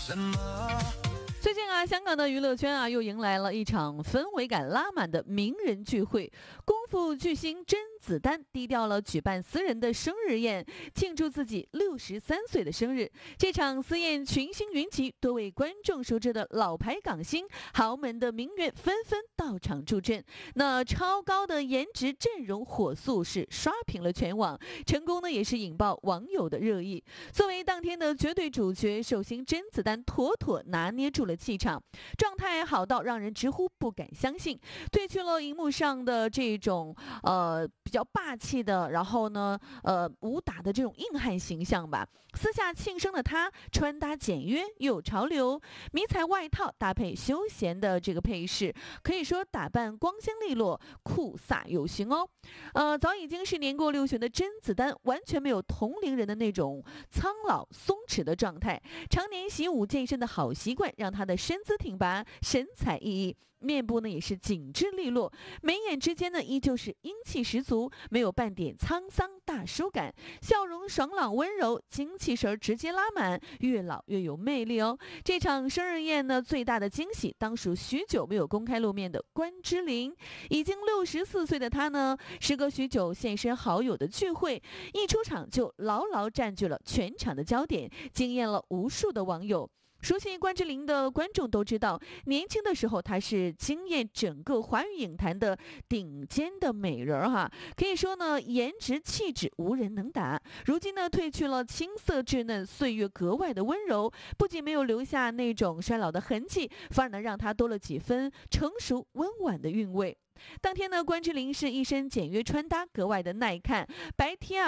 什么？ 最近啊，香港的娱乐圈啊又迎来了一场氛围感拉满的名人聚会。功夫巨星甄子丹低调了举办私人的生日宴，庆祝自己63岁的生日。这场私宴群星云集，多位观众熟知的老牌港星、豪门的名媛纷纷到场助阵。那超高的颜值阵容火速是刷屏了全网，成功呢也是引爆网友的热议。作为当天的绝对主角，寿星甄子丹妥妥拿捏住了气场，状态好到让人直呼不敢相信。褪去了荧幕上的这种比较霸气的，然后呢武打的这种硬汉形象吧。私下庆生的他，穿搭简约又潮流，迷彩外套搭配休闲的这个配饰，可以说打扮光鲜利落，酷飒有型哦。早已经是年过60的甄子丹，完全没有同龄人的那种苍老松弛的状态。常年习武健身的好习惯，让他的身姿挺拔，神采奕奕，面部呢也是紧致利落，眉眼之间呢依旧是英气十足，没有半点沧桑大叔感，笑容爽朗温柔，精气神直接拉满，越老越有魅力哦。这场生日宴呢，最大的惊喜当属许久没有公开露面的关之琳。已经64岁的她呢，时隔许久现身好友的聚会，一出场就牢牢占据了全场的焦点，惊艳了无数的网友。熟悉关之琳的观众都知道，年轻的时候她是惊艳整个华语影坛的顶尖的美人哈，可以说呢颜值气质无人能打。如今呢褪去了青涩稚嫩，岁月格外的温柔，不仅没有留下那种衰老的痕迹，反而呢让她多了几分成熟温婉的韵味。当天呢，关之琳是一身简约穿搭，格外的耐看。白 T